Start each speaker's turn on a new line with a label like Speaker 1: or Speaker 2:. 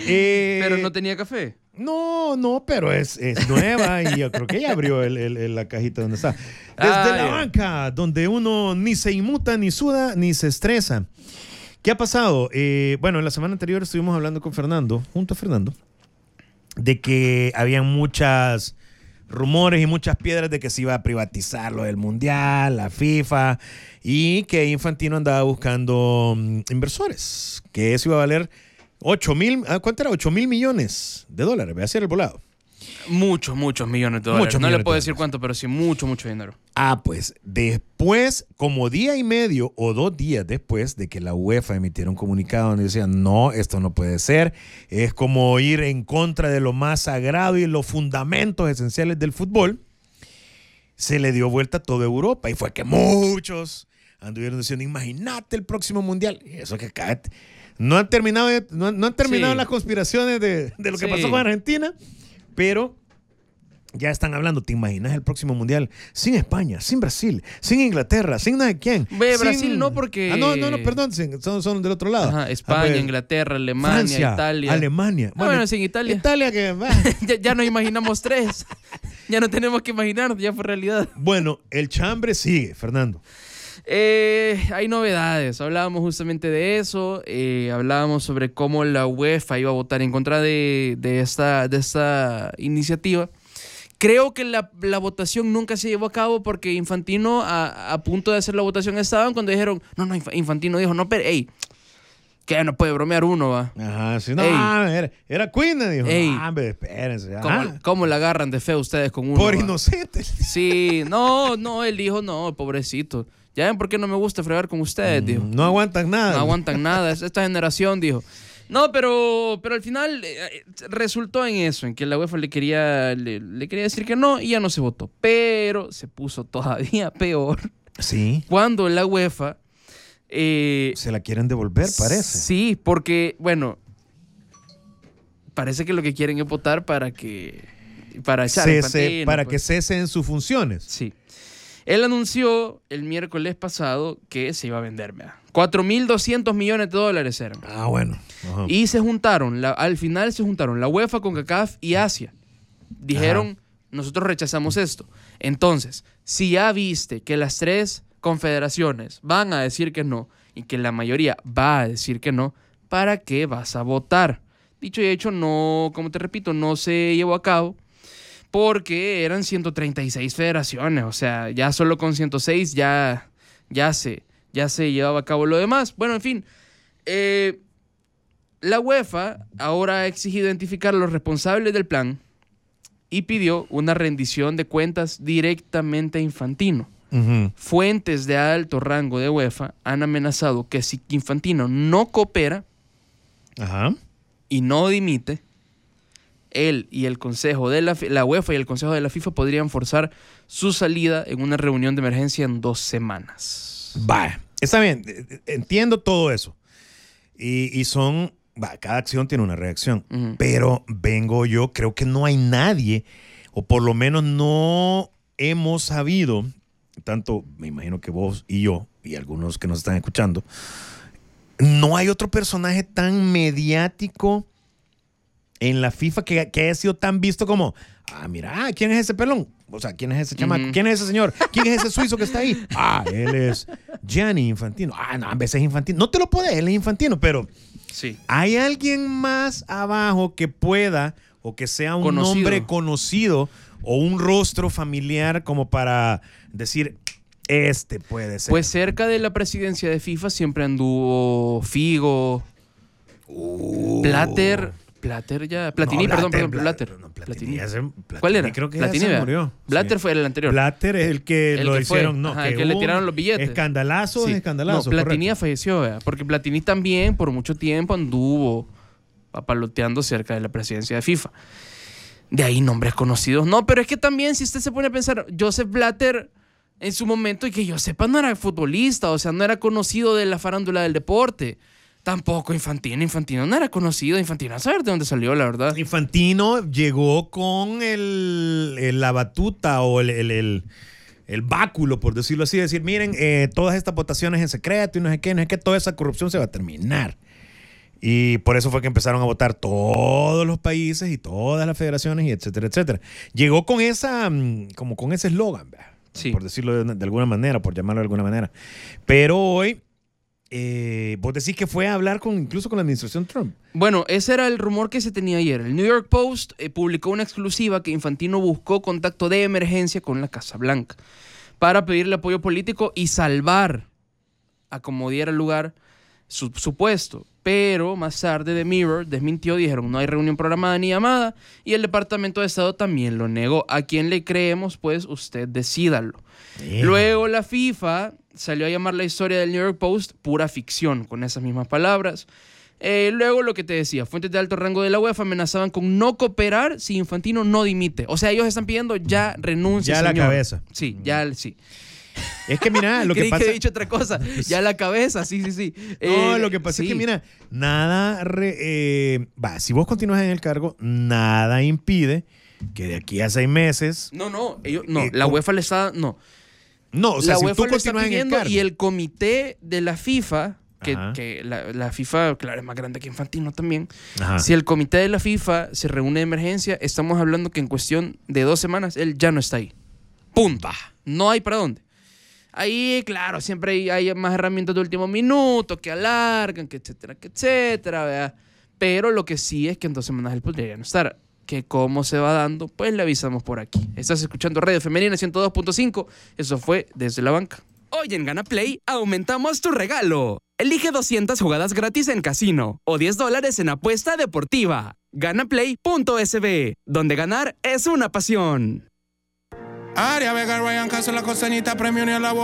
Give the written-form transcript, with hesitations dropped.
Speaker 1: Pero no tenía café.
Speaker 2: No, pero es nueva y yo creo que ella abrió la cajita donde está. Desde la banca, donde uno ni se inmuta, ni suda, ni se estresa. ¿Qué ha pasado? Bueno, en la semana anterior estuvimos hablando con Fernando, junto a Fernando, de que habían muchas rumores y muchas piedras de que se iba a privatizar lo del Mundial, la FIFA, y que Infantino andaba buscando inversores, que eso iba a valer 8,000, ¿cuánto era? 8,000 millones de dólares, voy a hacer el volado.
Speaker 1: Muchos millones de dólares. No le puedo decir cuánto, pero sí mucho dinero.
Speaker 2: Pues después, como día y medio o 2 días después de que la UEFA emitiera un comunicado donde decían, no, esto no puede ser, es como ir en contra de lo más sagrado y los fundamentos esenciales del fútbol, se le dio vuelta a toda Europa y fue que muchos anduvieron diciendo, imagínate el próximo Mundial. Y eso que cállate. No han terminado las conspiraciones de lo que pasó con Argentina, pero ya están hablando. ¿Te imaginas el próximo Mundial sin España, sin Brasil, sin Inglaterra, sin nada de quién?
Speaker 1: Brasil no, porque...
Speaker 2: no, perdón, son del otro lado.
Speaker 1: Ajá, España, Inglaterra, Alemania,
Speaker 2: Francia,
Speaker 1: Italia.
Speaker 2: Alemania.
Speaker 1: Bueno, sin Italia.
Speaker 2: Italia que va.
Speaker 1: ya nos imaginamos 3. Ya no tenemos que imaginar, ya fue realidad.
Speaker 2: Bueno, el chambre sigue, Fernando.
Speaker 1: Hay novedades. Hablábamos justamente de eso. Hablábamos sobre cómo la UEFA iba a votar en contra de esta iniciativa. Creo que la votación nunca se llevó a cabo porque Infantino, a punto de hacer la votación, estaban cuando dijeron, no, Infantino dijo, no, pero, que no puede bromear uno, va.
Speaker 2: Ajá, sí, no, era Queen, dijo. Hombre, espérense.
Speaker 1: ¿Cómo la agarran de fe ustedes con uno?
Speaker 2: Por inocente.
Speaker 1: Sí, no, él dijo, no, pobrecito. ¿Ya ven por qué no me gusta fregar con ustedes? Dijo.
Speaker 2: No aguantan nada.
Speaker 1: No aguantan nada. Esta generación, dijo. No, pero al final resultó en eso, en que la UEFA le quería decir que no y ya no se votó. Pero se puso todavía peor.
Speaker 2: Sí.
Speaker 1: Cuando la UEFA...
Speaker 2: se la quieren devolver, parece.
Speaker 1: Sí, porque, bueno, parece que lo que quieren es votar para echar Infantino,
Speaker 2: para que cesen sus funciones.
Speaker 1: Sí. Él anunció el miércoles pasado que se iba a vender, 4.200 millones de dólares eran.
Speaker 2: Bueno. Ajá.
Speaker 1: Y al final se juntaron la UEFA, CONCACAF y Asia. Dijeron, nosotros rechazamos esto. Entonces, si ya viste que las 3 confederaciones van a decir que no y que la mayoría va a decir que no, ¿para qué vas a votar? Dicho y hecho, no, como te repito, no se llevó a cabo porque eran 136 federaciones, o sea, ya solo con 106 ya se llevaba a cabo lo demás. Bueno, en fin, la UEFA ahora ha exigido identificar a los responsables del plan y pidió una rendición de cuentas directamente a Infantino.
Speaker 2: Uh-huh.
Speaker 1: Fuentes de alto rango de UEFA han amenazado que si Infantino no coopera y no dimite, él y el Consejo de la UEFA y el Consejo de la FIFA podrían forzar su salida en una reunión de emergencia en 2 semanas.
Speaker 2: Vaya, está bien, entiendo todo eso. Y cada acción tiene una reacción. Uh-huh. Pero creo que no hay nadie, o por lo menos no hemos sabido, tanto me imagino que vos y yo, y algunos que nos están escuchando, no hay otro personaje tan mediático en la FIFA que haya sido tan visto como, mira, ¿quién es ese pelón? O sea, ¿quién es ese chamaco? ¿Quién es ese señor? ¿Quién es ese suizo que está ahí? Él es Gianni Infantino. No, a veces es Infantino. No te lo puede, él es Infantino, pero
Speaker 1: sí.
Speaker 2: ¿Hay alguien más abajo que pueda o que sea un nombre conocido o un rostro familiar como para decir, este puede ser?
Speaker 1: Pues cerca de la presidencia de FIFA siempre anduvo Figo, Platini. ¿Cuál era?
Speaker 2: Creo que
Speaker 1: Platini,
Speaker 2: ya se murió.
Speaker 1: Blatter fue el anterior.
Speaker 2: Blatter es el que lo hicieron,
Speaker 1: el que le tiraron los billetes.
Speaker 2: Escandalazo.
Speaker 1: No, Platini ya falleció, porque Platini también por mucho tiempo anduvo papaloteando cerca de la presidencia de FIFA. De ahí nombres conocidos. No, pero es que también si usted se pone a pensar, Joseph Blatter en su momento, y que yo sepa, no era futbolista, o sea, no era conocido de la farándula del deporte. Tampoco Infantino no era conocido. Infantino, a saber de dónde salió, la verdad.
Speaker 2: Infantino llegó con la batuta o el báculo, por decirlo así, decir, miren, todas estas votaciones en secreto y no sé qué, toda esa corrupción se va a terminar. Y por eso fue que empezaron a votar todos los países y todas las federaciones y etcétera, etcétera. Llegó con esa, como con ese eslogan,
Speaker 1: sí,
Speaker 2: por decirlo de alguna manera, por llamarlo de alguna manera. Pero hoy, vos decís que fue a hablar incluso con la administración Trump.
Speaker 1: Bueno, ese era el rumor que se tenía ayer. El New York Post publicó una exclusiva que Infantino buscó contacto de emergencia con la Casa Blanca para pedirle apoyo político y salvar a como diera lugar su puesto. Pero más tarde The Mirror desmintió, dijeron no hay reunión programada ni llamada, y el Departamento de Estado también lo negó. ¿A quién le creemos? Pues usted decídalo. Luego la FIFA salió a llamar la historia del New York Post pura ficción, con esas mismas palabras. Luego lo que te decía, fuentes de alto rango de la UEFA amenazaban con no cooperar si Infantino no dimite. O sea, ellos están pidiendo ya renuncia,
Speaker 2: ya
Speaker 1: señor.
Speaker 2: La cabeza.
Speaker 1: Sí, ya sí.
Speaker 2: Es que mira, lo que pasa...
Speaker 1: Creí que he dicho otra cosa. Ya la cabeza, sí.
Speaker 2: No, lo que pasa es que mira, nada... si vos continúas en el cargo, nada impide que de aquí a 6 meses...
Speaker 1: La UEFA le está... No,
Speaker 2: o sea,
Speaker 1: la
Speaker 2: si
Speaker 1: UEFA
Speaker 2: tú
Speaker 1: lo está
Speaker 2: continúas en el
Speaker 1: pidiendo
Speaker 2: cargo...
Speaker 1: y el comité de la FIFA... Que la FIFA, claro, es más grande que Infantino también. Ajá. Si el comité de la FIFA se reúne de emergencia, estamos hablando que en cuestión de 2 semanas él ya no está ahí. ¡Pumba! No hay para dónde. Ahí, claro, siempre hay más herramientas de último minuto que alargan, que etcétera, ¿verdad? Pero lo que sí es que en 2 semanas él podría no estar. Que cómo se va dando, pues le avisamos por aquí. Estás escuchando Radio Femenina 102.5. Eso fue Desde la Banca.
Speaker 3: Hoy en Gana Play aumentamos tu regalo. Elige 200 jugadas gratis en casino o $10 en apuesta deportiva. Ganaplay.sb, donde ganar es una pasión.
Speaker 4: Aria Vega, Ryan Castro, la costeñita, premio ni a la voz.